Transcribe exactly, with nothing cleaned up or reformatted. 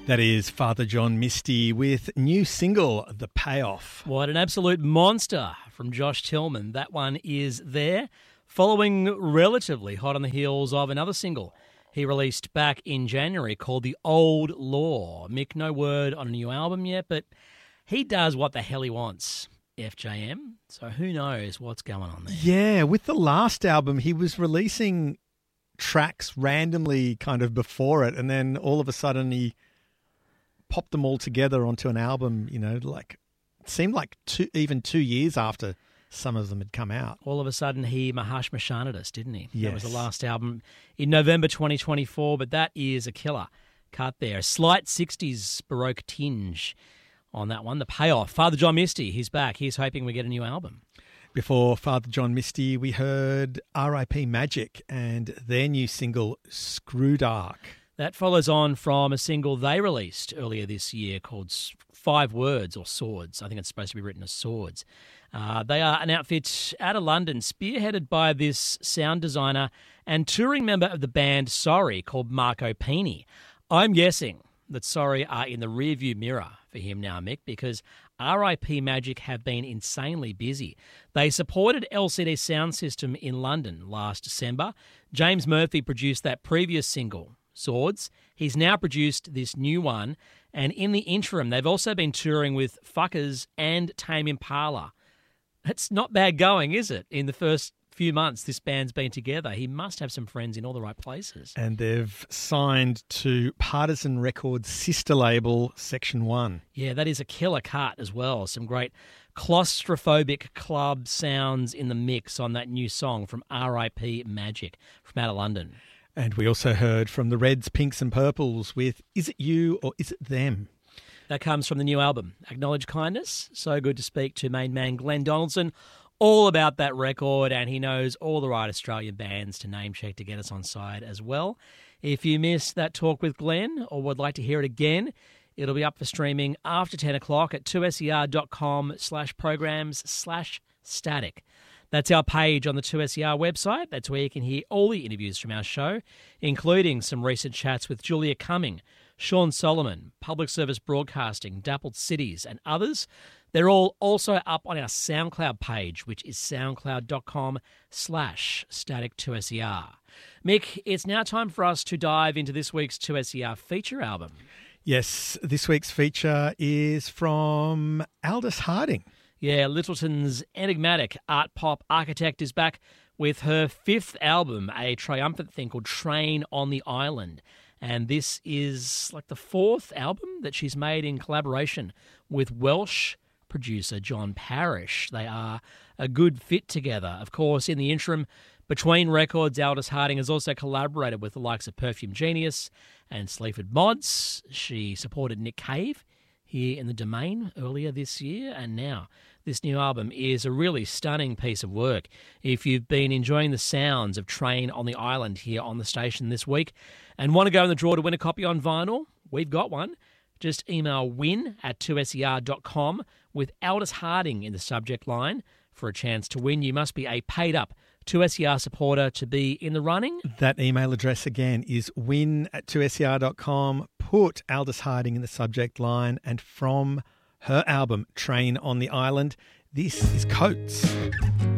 That is Father John Misty with new single, The Payoff. What an absolute monster from Josh Tillman. That one is there, following relatively hot on the heels of another single he released back in January called The Old Law. Mick, no word on a new album yet, but he does what the hell he wants, F J M. So who knows what's going on there. Yeah, with the last album, he was releasing tracks randomly kind of before it, and then all of a sudden he popped them all together onto an album, you know, like it seemed like two, even two years after some of them had come out. All of a sudden he Mahash Mashanted us, didn't he? Yes. That was the last album in November twenty twenty-four, but that is a killer cut there. A slight sixties Baroque tinge on that one. The Payoff. Father John Misty, he's back. He's hoping we get a new album. Before Father John Misty, we heard R I P Magic and their new single, Screw Dark. That follows on from a single they released earlier this year called Five Words or Swords. I think it's supposed to be written as Swords. Uh, they are an outfit out of London, spearheaded by this sound designer and touring member of the band Sorry called Marco Pini. I'm guessing that Sorry are in the rearview mirror for him now, Mick, because R I P Magic have been insanely busy. They supported L C D Sound System in London last December. James Murphy produced that previous single, Swords. He's now produced this new one, and in the interim, they've also been touring with Fuckers and Tame Impala. That's not bad going, is it? In the first few months this band's been together, he must have some friends in all the right places. And they've signed to Partisan Records' sister label, Section One. Yeah, that is a killer cut as well. Some great claustrophobic club sounds in the mix on that new song from R I P Magic from out of London. And we also heard from the Reds, Pinks and Purples with Is It You or Is It Them? That comes from the new album, Acknowledge Kindness. So good to speak to main man Glenn Donaldson all about that record, and he knows all the right Australian bands to name check to get us on side as well. If you missed that talk with Glenn or would like to hear it again, it'll be up for streaming after ten o'clock at two S E R dot com slash programs slash static. That's our page on the two S E R website. That's where you can hear all the interviews from our show, including some recent chats with Julia Cumming, Sean Solomon, Public Service Broadcasting, Dappled Cities, and others. They're all also up on our SoundCloud page, which is soundcloud dot com slash static two S E R. Mick, it's now time for us to dive into this week's two S E R feature album. Yes, this week's feature is from Aldous Harding. Yeah, Littleton's enigmatic art pop architect is back with her fifth album, a triumphant thing called Train on the Island. And this is like the fourth album that she's made in collaboration with Welsh producer John Parrish. They are a good fit together. Of course, in the interim, between records, Aldous Harding has also collaborated with the likes of Perfume Genius and Sleaford Mods. She supported Nick Cave here in the Domain earlier this year, and now this new album is a really stunning piece of work. If you've been enjoying the sounds of Train on the Island here on the station this week and want to go in the draw to win a copy on vinyl, we've got one. Just email win at two S E R dot com with Aldous Harding in the subject line for a chance to win. You must be a paid-up two S E R supporter to be in the running. That email address again is win at two S E R dot com. Put Aldous Harding in the subject line, and from her album Train on the Island, this is Coates.